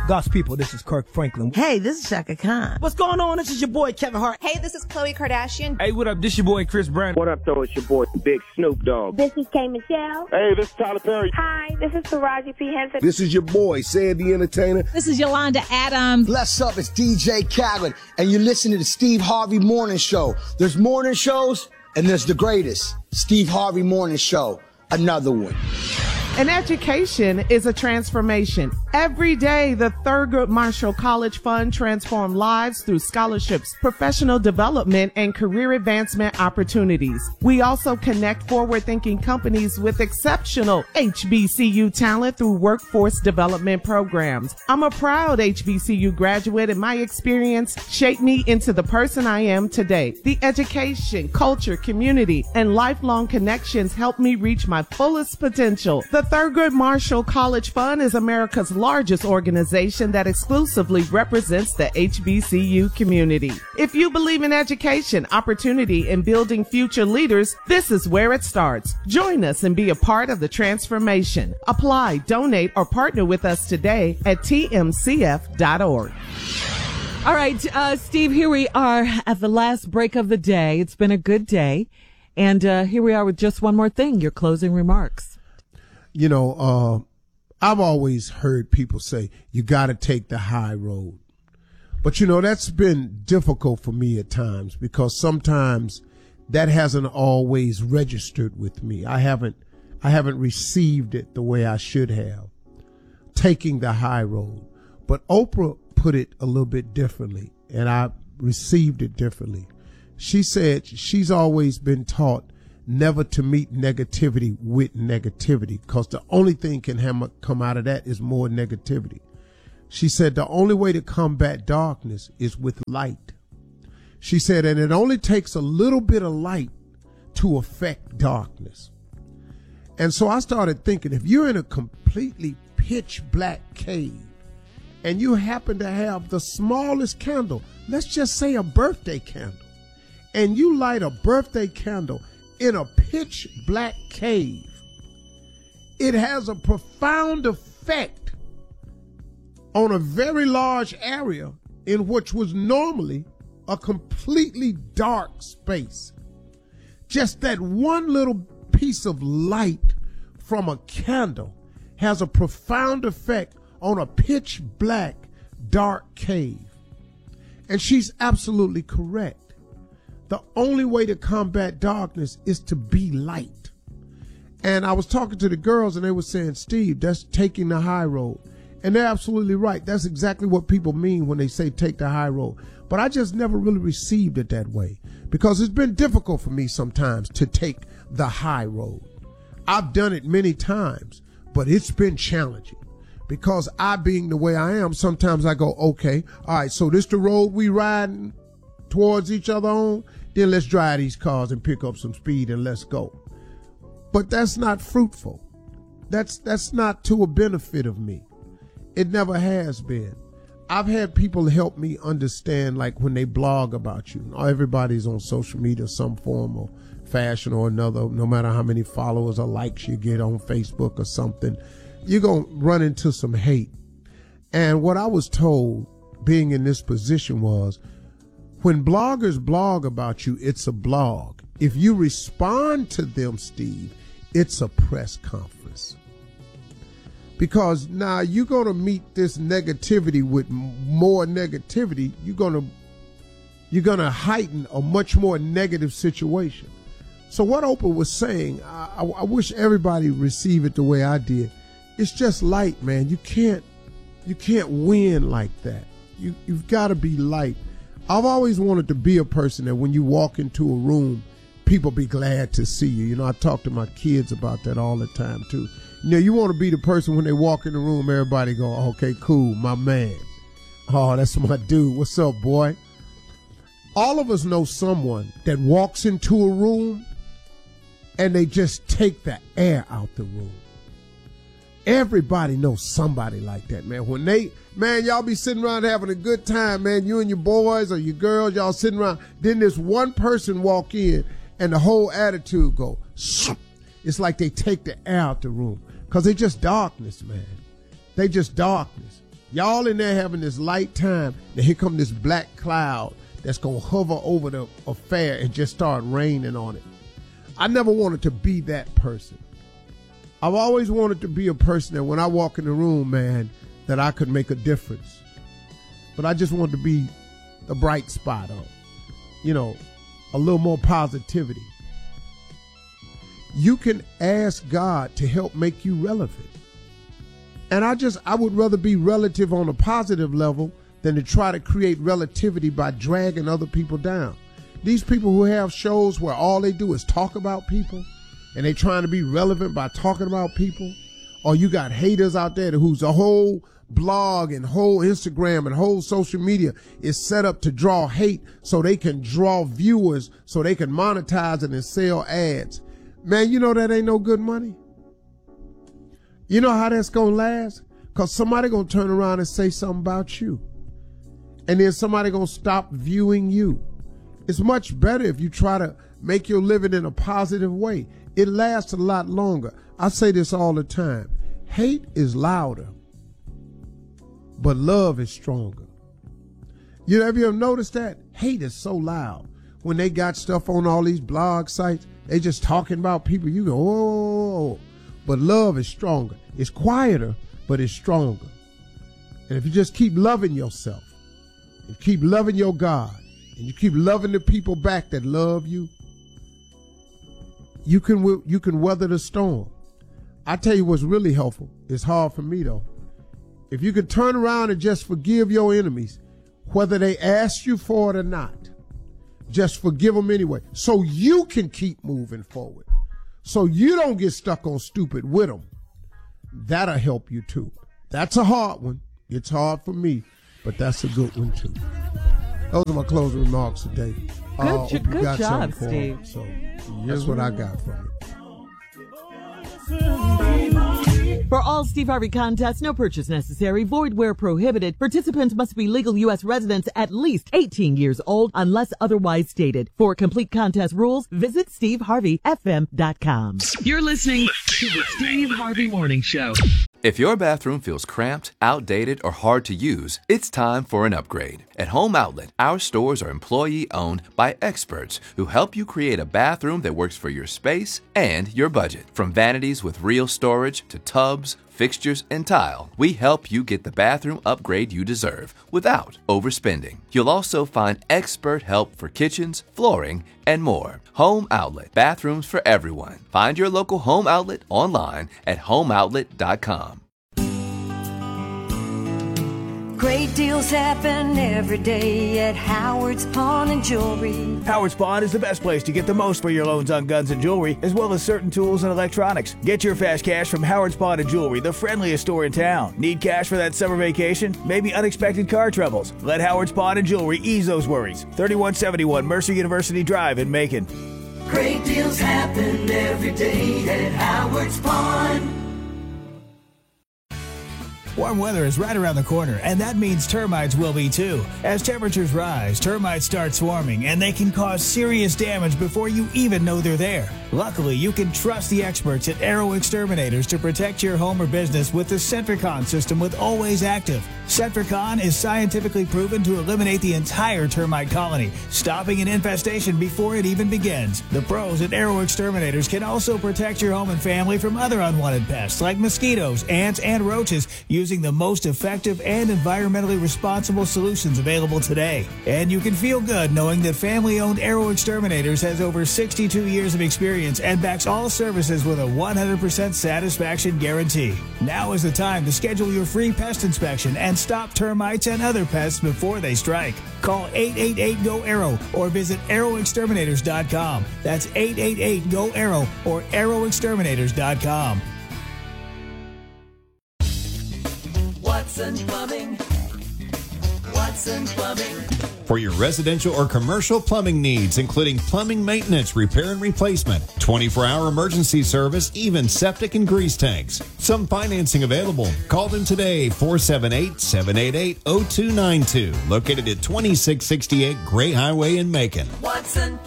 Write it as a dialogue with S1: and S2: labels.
S1: God's people, this is Kirk Franklin.
S2: Hey, this is Shaka Khan.
S1: What's going on? This is your boy Kevin Hart.
S3: Hey, this is Khloe Kardashian.
S4: Hey, what up? This your boy Chris Brown.
S5: What up, though? It's your boy Big Snoop Dogg.
S6: This is K. Michelle.
S5: Hey, this is Tyler Perry.
S6: Hi, this is Taraji P. Henson.
S7: This is your boy Sandy the Entertainer.
S8: This is Yolanda Adams.
S9: Bless up, it's DJ Khaled, and you're listening to the Steve Harvey Morning Show. There's morning shows, and there's the greatest, Steve Harvey Morning Show. Another one.
S10: An education is a transformation. Every day, the Thurgood Marshall College Fund transforms lives through scholarships, professional development, and career advancement opportunities. We also connect forward-thinking companies with exceptional HBCU talent through workforce development programs. I'm a proud HBCU graduate, and my experience shaped me into the person I am today. The education, culture, community, and lifelong connections helped me reach my fullest potential. The Thurgood Marshall College Fund is America's largest organization that exclusively represents the HBCU community. If you believe in education, opportunity, and building future leaders, this is where it starts. Join us and be a part of the transformation. Apply, donate, or partner with us today at tmcf.org.
S8: All right, Steve, here we are at the last break of the day. It's been a good day. And here we are with just one more thing, your closing remarks.
S11: You know, I've always heard people say, you got to take the high road. But, you know, that's been difficult for me at times because sometimes that hasn't always registered with me. I haven't received it the way I should have, taking the high road. But Oprah put it a little bit differently, and I received it differently. She said she's always been taught never to meet negativity with negativity, because the only thing can come out of that is more negativity. She said the only way to combat darkness is with light. She said, and it only takes a little bit of light to affect darkness. And so I started thinking, if you're in a completely pitch black cave and you happen to have the smallest candle, let's just say a birthday candle, and you light a birthday candle in a pitch black cave, it has a profound effect on a very large area in which was normally a completely dark space. Just that one little piece of light from a candle has a profound effect on a pitch black dark cave. And she's absolutely correct. The only way to combat darkness is to be light. And I was talking to the girls and they were saying, Steve, that's taking the high road. And they're absolutely right. That's exactly what people mean when they say take the high road. But I just never really received it that way because it's been difficult for me sometimes to take the high road. I've done it many times, but it's been challenging because I, being the way I am, sometimes I go, okay, all right, so this the road we riding towards each other on, then let's drive these cars and pick up some speed and let's go. But that's not fruitful. That's not to a benefit of me. It never has been. I've had people help me understand, like when they blog about you. Everybody's on social media, some form or fashion or another, no matter how many followers or likes you get on Facebook or something, you're going to run into some hate. And what I was told being in this position was, when bloggers blog about you, it's a blog. If you respond to them, Steve, it's a press conference. Because now you're going to meet this negativity with more negativity. You're going to heighten a much more negative situation. So what Oprah was saying, I wish everybody received it the way I did. It's just light, man. You can't win like that. You've got to be light. I've always wanted to be a person that when you walk into a room, people be glad to see you. You know, I talk to my kids about that all the time too. You know, you want to be the person when they walk in the room, everybody go, okay, cool, my man. Oh, that's my dude. What's up, boy? All of us know someone that walks into a room and they just take the air out the room. Everybody knows somebody like that, man. When y'all be sitting around having a good time, man, you and your boys or your girls, y'all sitting around, then this one person walk in and the whole attitude go, it's like they take the air out the room because they just darkness, man. They just darkness. Y'all in there having this light time. Then here come this black cloud that's going to hover over the affair and just start raining on it. I never wanted to be that person. I've always wanted to be a person that when I walk in the room, man, that I could make a difference. But I just wanted to be the bright spot on, a little more positivity. You can ask God to help make you relevant. And I would rather be relative on a positive level than to try to create relativity by dragging other people down. These people who have shows where all they do is talk about people and they trying to be relevant by talking about people, or you got haters out there whose a whole blog and whole Instagram and whole social media is set up to draw hate so they can draw viewers so they can monetize it and sell ads. Man, you know that ain't no good money. You know how that's going to last? Because somebody going to turn around and say something about you. And then somebody going to stop viewing you. It's much better if you try to make your living in a positive way. It lasts a lot longer. I say this all the time. Hate is louder, but love is stronger. Have you ever noticed that? Hate is so loud. When they got stuff on all these blog sites, they just talking about people. You go, oh. But love is stronger. It's quieter, but it's stronger. And if you just keep loving yourself, and keep loving your God, and you keep loving the people back that love you, you can weather the storm. I tell you what's really helpful. It's hard for me though. If you could turn around and just forgive your enemies, whether they ask you for it or not, just forgive them anyway, so you can keep moving forward. So you don't get stuck on stupid with them. That'll help you too. That's a hard one. It's hard for me, but that's a good one too. Those are my closing remarks today.
S8: Good job, Steve.
S11: So here's what I got from it.
S8: For all Steve Harvey contests, no purchase necessary, void where prohibited. Participants must be legal U.S. residents at least 18 years old unless otherwise stated. For complete contest rules, visit SteveHarveyFM.com.
S2: You're listening to the Steve Harvey Morning Show.
S3: If your bathroom feels cramped, outdated, or hard to use, it's time for an upgrade. At Home Outlet, our stores are employee-owned by experts who help you create a bathroom that works for your space and your budget. From vanities with real storage to tubs, fixtures, and tile, we help you get the bathroom upgrade you deserve without overspending. You'll also find expert help for kitchens, flooring, and more. Home Outlet, bathrooms for everyone. Find your local Home Outlet online at homeoutlet.com.
S4: Great deals happen every day at Howard's Pawn and Jewelry.
S1: Howard's Pawn is the best place to get the most for your loans on guns and jewelry, as well as certain tools and electronics. Get your fast cash from Howard's Pawn and Jewelry, the friendliest store in town. Need cash for that summer vacation? Maybe unexpected car troubles? Let Howard's Pawn and Jewelry ease those worries. 3171 Mercer University Drive in Macon.
S4: Great deals happen every day at Howard's Pawn.
S12: Warm weather is right around the corner, and that means termites will be too. As temperatures rise, termites start swarming, and they can cause serious damage before you even know they're there. Luckily, you can trust the experts at Arrow Exterminators to protect your home or business with the Centricon system with Always Active. Centricon is scientifically proven to eliminate the entire termite colony, stopping an infestation before it even begins. The pros at Arrow Exterminators can also protect your home and family from other unwanted pests like mosquitoes, ants, and roaches using the most effective and environmentally responsible solutions available today. And you can feel good knowing that family-owned Arrow Exterminators has over 62 years of experience and backs all services with a 100% satisfaction guarantee. Now is the time to schedule your free pest inspection and stop termites and other pests before they strike. Call 888-GO-ARROW or visit arrowexterminators.com. That's 888-GO-ARROW or arrowexterminators.com.
S4: Watson Plumbing. Watson Plumbing.
S13: For your residential or commercial plumbing needs, including plumbing maintenance, repair and replacement, 24-hour emergency service, even septic and grease tanks. Some financing available. Call them today, 478-788-0292. Located at 2668 Gray Highway in Macon.
S4: Watson